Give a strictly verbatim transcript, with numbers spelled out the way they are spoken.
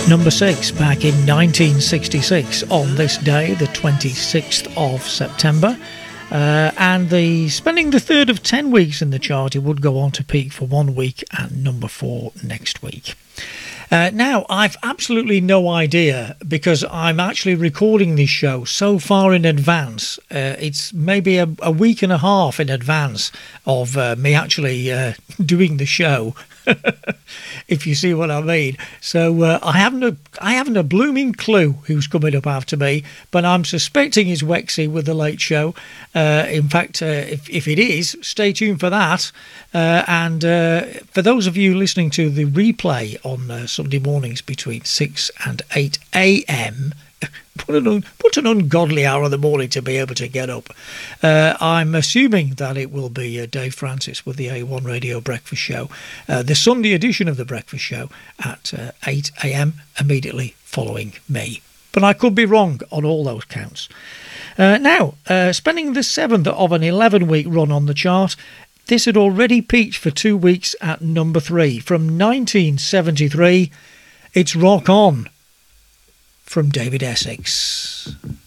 Number six back in nineteen sixty-six on this day, the twenty-sixth of September. Uh, and the spending the third of ten weeks in the chart, it would go on to peak for one week at number four next week. Uh, now, I've absolutely no idea, because I'm actually recording this show so far in advance. Uh, it's maybe a, a week and a half in advance of uh, me actually uh, doing the show, if you see what I mean. So uh, I haven't a, I haven't a blooming clue who's coming up after me, but I'm suspecting it's Wexy with The Late Show. Uh, in fact, uh, if, if it is, stay tuned for that. Uh, and uh, for those of you listening to the replay on uh, Sunday mornings between six and eight a.m., What an, un- what an ungodly hour of the morning to be able to get up. Uh, I'm assuming that it will be uh, Dave Francis with the A one Radio Breakfast Show, uh, the Sunday edition of the Breakfast Show at uh, eight a.m. immediately following me. But I could be wrong on all those counts. Uh, now, uh, spending the seventh of an eleven-week run on the chart, this had already peaked for two weeks at number three. From nineteen seventy-three, it's Rock On from David Essex.